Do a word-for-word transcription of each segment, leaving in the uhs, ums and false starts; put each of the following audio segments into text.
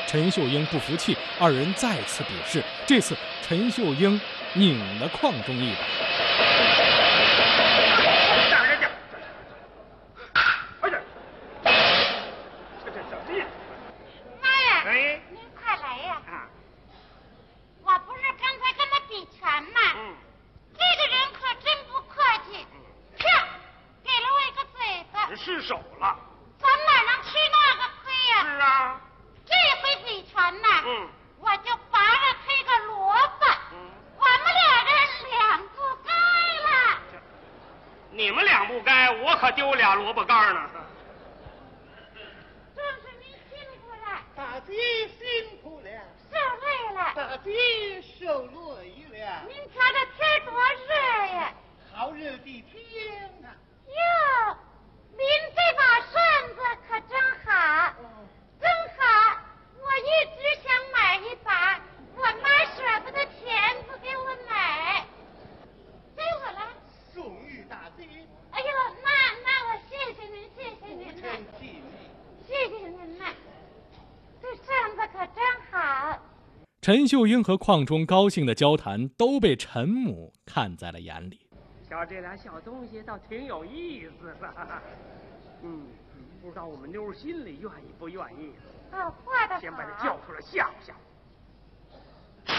陈秀英不服气，二人再次比试。这次陈秀英拧了邝中一把。 失手了， 咱哪能吃那个亏呀？ 是啊， 这回比拳呐， 嗯， 我就拔了推个萝卜，嗯，我们俩人两不该了。 你们两不该，我可丢俩萝卜干呢。 正是您辛苦了， 大姐辛苦了， 受累了， 大姐受累了。 您瞧这天多热呀， 好热的天啊！ 哟。您这把扇子可真好，真好！我一直想买一把，我妈舍不得钱不给我买，给我了。 送与大姐。 哎呦，那那我谢谢您，谢谢您呐，谢谢您呐，这扇子可真好。 陈秀英和邝中高兴的交谈都被陈母看在了眼里。 瞧这俩小东西倒挺有意思的，嗯，不知道我们妞心里愿意不愿意。 哦，画的好。 先把他叫出来吓唬吓唬。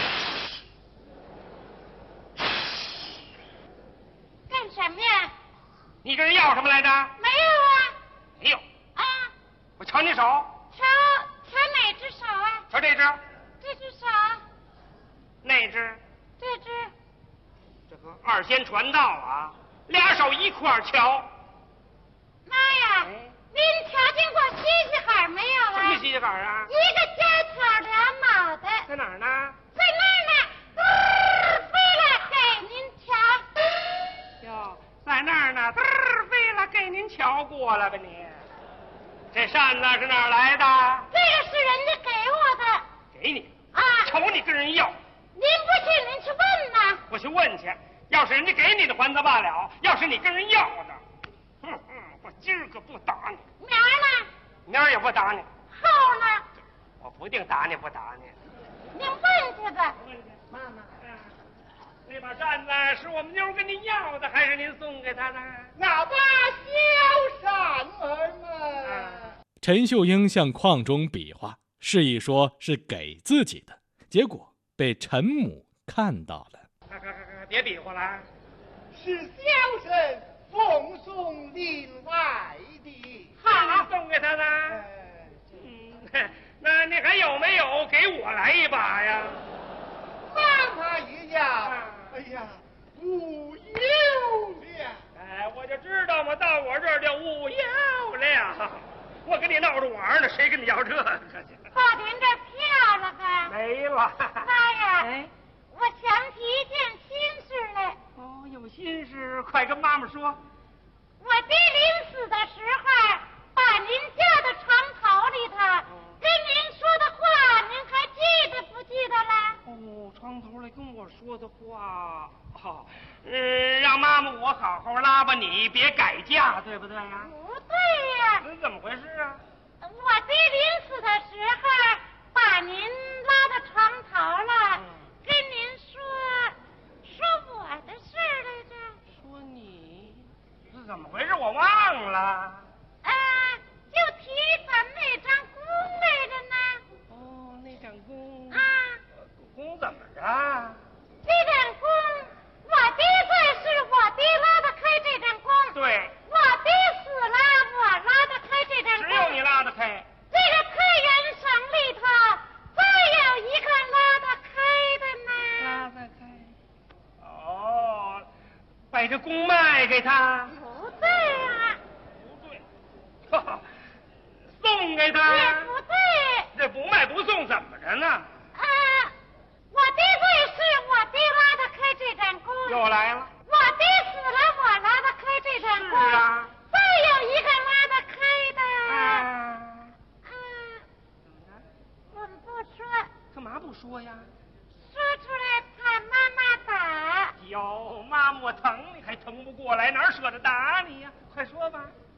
干什么呀？ 你跟人要什么来着？ 没有啊。 没有。 啊。 我瞧你手。 瞧瞧哪只手啊？ 瞧这只。 这只手。 那只。 这只。 这个二仙传道啊，俩手一块儿瞧。 妈呀，哎、您瞧见过西西海没有啊？ 什么西西海啊？ 一个家挑俩脑袋。 在哪儿呢？ 在那儿呢，嘚飞了给您瞧。 哟，在那儿呢，嘚飞了给您瞧过了吧你？这扇子是哪儿来的？ 这个是人家给我的。 给你啊？ 瞅你跟人要。 您不信，您去问呐。 我去问去，要是人家给你的还则罢了，要是你跟人要的，哼哼，我今儿个不打你。 明儿呢？ 明儿也不打你。 后呢？ 我不定打你不打你。 您问去吧。 问去，妈妈。那把扇子是我们妞跟您要的，还是您送给她的？ 那把小扇儿嘛。 啊、陈秀英向邝中比划，示意说是给自己的，结果被陈母看到了。 别比划了， 是小生奉送另外的。 好，送给他呢。嗯，那你还有没有给我来一把呀？ 妈妈一样。哎呀，无有了。 哎，我就知道嘛，到我这儿就无有了。我跟你闹着玩呢，谁跟你要这个去？ 到您这票了吧？ 没了。 妈呀！ 哎， 我想起一件心事来。 哦，有心事，快跟妈妈说。 我爹临死的时候，把您叫到床头里头，跟您说的话，您还记得不记得了？ 哦，床头来跟我说的话，哦，嗯，让妈妈我好好拉吧你，别改嫁，对不对呀？ 不对呀。 那怎么回事啊？ 我爹临死的时候，把您拉到床头了，嗯、跟您说说我的事来着。 说你是怎么回事？我忘了。 啊，就提咱们那张弓来着呢。 哦，那张弓。 啊。 弓怎么着？ 这张弓，我爹在世，我爹拉得开这张弓。 对。 我爹死了，我拉得开这张弓。 只有你拉得开。 这个太原省里头，再有一个拉得开的呢。 拉得开。哦，把这弓卖给他。 不对啊。 不对。哈哈，送给他。 也不对。 这不卖不送怎么着呢？ 啊，我爹在世，我爹拉得开这张弓。 又来了。 我爹死了，我拉得开这张弓。 是啊。 再有一个拉得开的。 啊。 啊。怎么着？我们不说。 干嘛不说呀？ 说出来怕妈妈打。 哟，妈妈我疼你还疼不过来，哪舍得打你呀？快说吧。